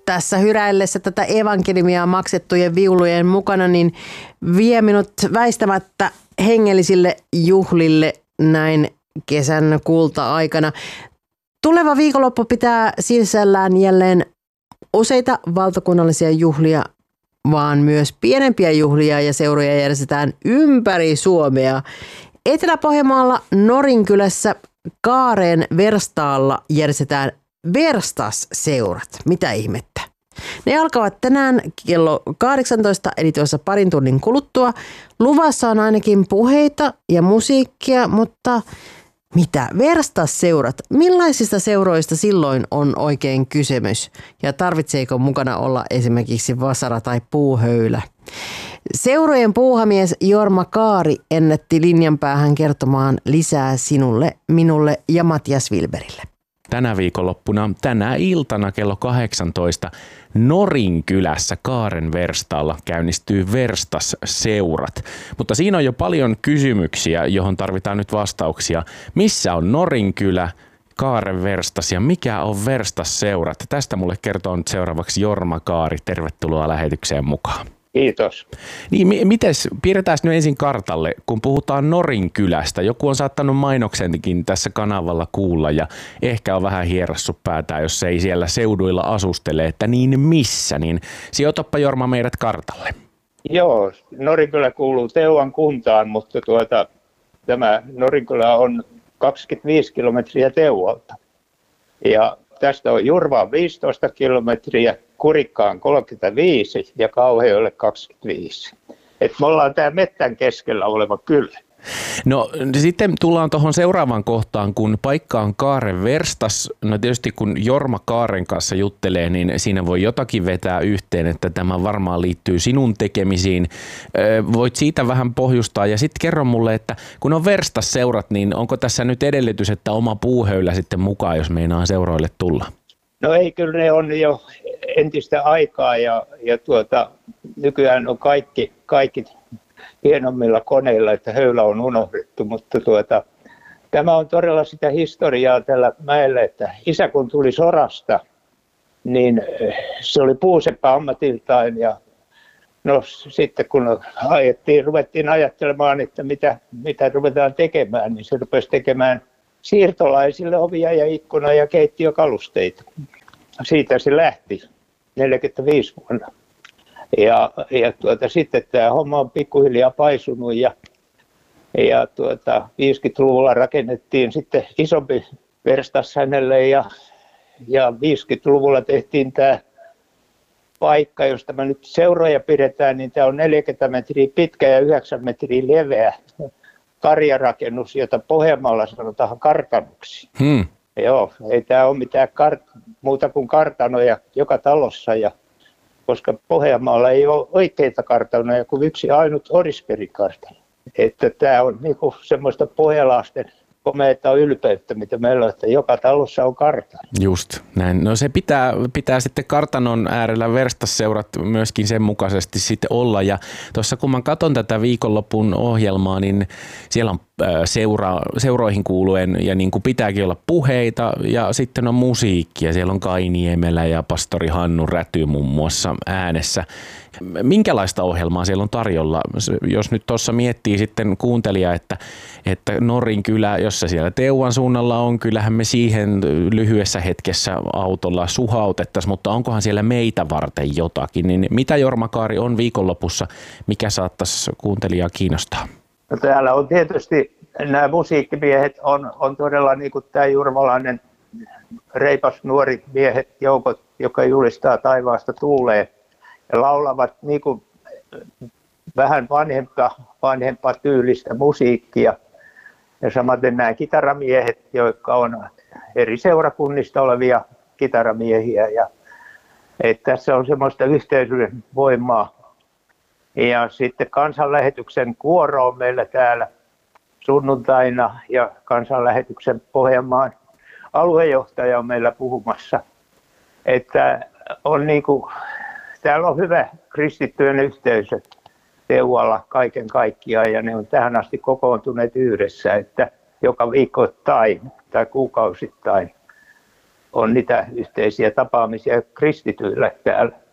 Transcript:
tässä hyräillessä tätä evankeliumia maksettujen viulujen mukana, niin vie minut väistämättä hengellisille juhlille näin kesän kulta-aikana. Tuleva viikonloppu pitää sisällään jälleen useita valtakunnallisia juhlia, vaan myös pienempiä juhlia ja seuroja järjestetään ympäri Suomea. Etelä-Pohjanmaalla Norinkylässä Kaaren Verstaalla järjestetään Verstas-seurat. Mitä ihmettä? Ne alkavat tänään kello 18, eli tuossa parin tunnin kuluttua. Luvassa on ainakin puheita ja musiikkia, mutta mitä Verstas-seurat? Millaisista seuroista silloin on oikein kysymys? Ja tarvitseeko mukana olla esimerkiksi vasara tai puuhöylä? Seurojen puuhamies Jorma Kaari ennätti linjan päähän kertomaan lisää sinulle, minulle ja Matias Wilberille. Tänä viikonloppuna, tänä iltana kello 18 Norinkylässä Kaaren Verstaalla käynnistyy Verstas-seurat. Mutta siinä on jo paljon kysymyksiä, johon tarvitaan nyt vastauksia. Missä on Norinkylä, Kaaren Verstas ja mikä on Verstas-seurat? Tästä mulle kertoo nyt seuraavaksi Jorma Kaari. Tervetuloa lähetykseen mukaan. Kiitos. Niin, mites, piirretään nyt ensin kartalle, kun puhutaan Norinkylästä. Joku on saattanut mainoksenkin tässä kanavalla kuulla ja ehkä on vähän hierassut päätään, jos ei siellä seuduilla asustele, että niin missä, niin sijoitapa Jorma meidät kartalle. Joo, Norinkylä kuuluu Teuvan kuntaan, mutta tämä Norinkylä on 25 kilometriä Teuvalta. Ja tästä on Jurvaan 15 kilometriä, Kurikkaan 35 ja Kauhajoelle 25. Et me ollaan tää mettän keskellä oleva kylä. No sitten tullaan tuohon seuraavaan kohtaan, kun paikka on Kaaren Verstas. No tietysti kun Jorma Kaaren kanssa juttelee, niin siinä voi jotakin vetää yhteen, että tämä varmaan liittyy sinun tekemisiin. Voit siitä vähän pohjustaa ja sitten kerro mulle, että kun on Verstas-seurat, niin onko tässä nyt edellytys, että oma puuhöylä sitten mukaan, jos meinaa seuroille tulla? No ei, kyllä ne on jo entistä aikaa ja nykyään on kaikki hienommilla koneilla, että höylä on unohdettu, mutta tämä on todella sitä historiaa tällä mäellä, että isä kun tuli sodasta, niin se oli puuseppä ammatiltaan ja no sitten kun ruvettiin ajattelemaan, että mitä ruvetaan tekemään, niin se rupesi tekemään siirtolaisille ovia ja ikkuna ja keittiökalusteita. Siitä se lähti 45 vuonna. Ja sitten tämä homma on pikkuhiljaa paisunut ja 50-luvulla rakennettiin sitten isompi verstas hänelle ja 50-luvulla tehtiin tämä paikka, josta me nyt seuroja pidetään, niin tämä on 40 metriä pitkä ja 9 metriä leveä karjarakennus, jota Pohjanmaalla sanotaan kartanoksi. Joo, ei tämä ole mitään muuta kuin kartanoja joka talossa koska Pohjanmaalla ei ole oikeita kartanoja kuin yksi ainut Orisperin-kartano. Että tämä on niinku semmoista pohjalaisten komeata ylpeyttä, mitä meillä on, että joka talossa on kartano. Just näin. No se pitää sitten kartanon äärellä Verstas-seurat myöskin sen mukaisesti sitten olla. Ja tuossa kun mä katson tätä viikonlopun ohjelmaa, niin siellä on seuroihin kuuluen ja niin kuin pitääkin olla puheita ja sitten on musiikkia. Siellä on Kai Niemelä ja pastori Hannu Räty muun muassa äänessä. Minkälaista ohjelmaa siellä on tarjolla? Jos nyt tuossa miettii sitten kuuntelija, että Norinkylä, jos se siellä Teuvan suunnalla on, kyllähän me siihen lyhyessä hetkessä autolla suhautettaisiin, mutta onkohan siellä meitä varten jotakin? Niin mitä Jorma Kaari on viikonlopussa, mikä saattaisi kuuntelijaa kiinnostaa? No, täällä on tietysti nämä musiikkimiehet on todella niin kuin tämä jurvalainen reipas nuori miehet joukot, joka julistaa taivaasta tuuleen. Ja laulavat niin kuin vähän vanhempaa tyylistä musiikkia. Ja samaten nämä kitaramiehet, jotka on eri seurakunnista olevia kitaramiehiä. Tässä on semmoista yhteisöjen voimaa. Ja sitten kansanlähetyksen kuoro on meillä täällä sunnuntaina ja kansanlähetyksen Pohjanmaan aluejohtaja on meillä puhumassa. Että on niinku täällä on hyvä kristittyjen yhteisö Teualla kaiken kaikkiaan ja ne on tähän asti kokoontuneet yhdessä, että joka viikoittain tai kuukausittain on niitä yhteisiä tapaamisia kristityillä täällä.